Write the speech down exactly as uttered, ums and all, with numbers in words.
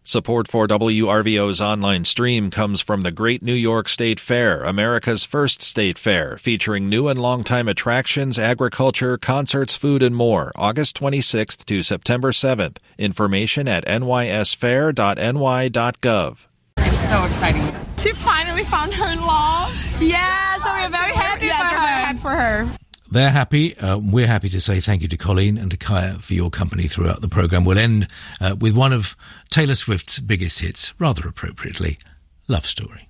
Support for W R V O's online stream comes from the Great New York State Fair, America's first state fair, featuring new and longtime attractions, agriculture, concerts, food, and more, August twenty-sixth to September seventh. Information at n y s fair dot n y dot gov. It's so exciting. She finally found her love. Yeah, so we're very happy yeah, for we're her. very happy for her. They're happy. Uh, we're happy to say thank you to Colleen and to Kaya for your company throughout the programme. We'll end uh, with one of Taylor Swift's biggest hits, rather appropriately, Love Story.